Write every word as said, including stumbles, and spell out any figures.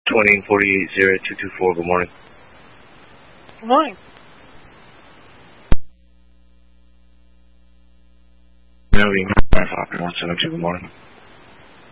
twenty forty-eight zero two two four, good morning. Good morning. Navigating five Hopper one seven two, good morning.